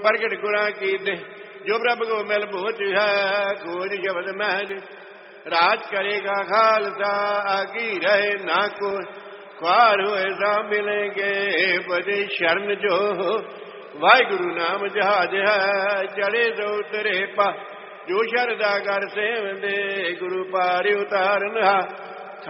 ਪ੍ਰਗਟ ਗੁਰਾਂ ਕੀਤੇ ਜੋ ਪ੍ਰਭ ਕੋ ਮਿਲ ਭੋਜ ਹੈ। ਖੋਜ ਸ਼ਬਦ ਮਹਿਜ ਰਾਜ ਕਰੇਗਾ ਖਾਲਸਾ। ਆਗੀ ਰਹੇ ਨਾ ਕੋਈ ख्वार होए सा मिलेंगे। बजे शरण जो वाहिगुरु नाम जहाज है। चढ़े तो उतरे पा जो शरदा कर सेवंदे। गुरु पार उतारन